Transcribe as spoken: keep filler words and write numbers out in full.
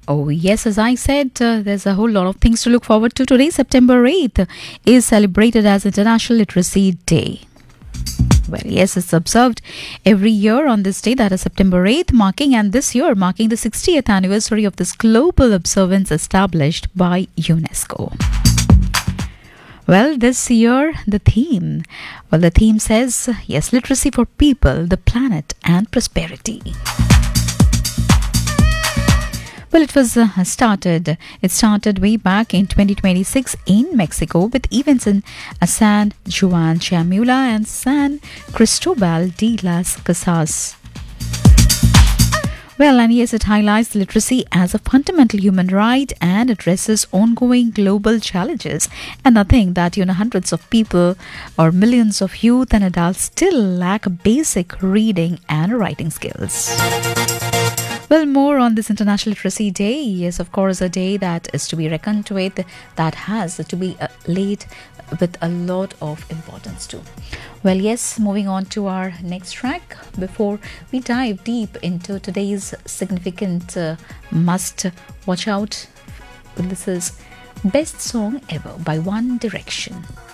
Oh, yes, as I said, uh, there's a whole lot of things to look forward to. Today, September eighth, is celebrated as International Literacy Day. Well, yes, it's observed every year on this day, that is September eighth, marking, and this year marking the sixtieth anniversary of this global observance established by UNESCO. Well, this year, the theme, well, the theme says, yes, literacy for people, the planet, and prosperity. Well, it was uh, started. It started way back in twenty twenty-six in Mexico with events in uh, San Juan Chamula and San Cristobal de las Casas. Well, and yes, it highlights literacy as a fundamental human right and addresses ongoing global challenges. And nothing that, you know, hundreds of people or millions of youth and adults still lack basic reading and writing skills. Well, more on this International Literacy Day. Yes, of course, a day that is to be reckoned with, that has to be uh, laid with a lot of importance too. Well, yes, moving on to our next track before we dive deep into today's significant uh, must watch out. This is Best Song Ever by One Direction.